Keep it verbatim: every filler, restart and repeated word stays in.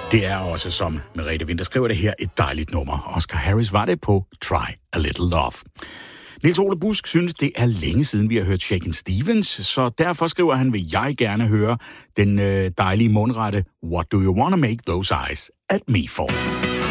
Det er også, som Merete Winther skriver det her, et dejligt nummer. Oscar Harris var det på Try a Little Love. Niels Ole Busk synes, det er længe siden, vi har hørt Shakin' Stevens, så derfor skriver han, vil jeg gerne høre den øh, dejlige mundrette What Do You Wanna Make Those Eyes at Me For?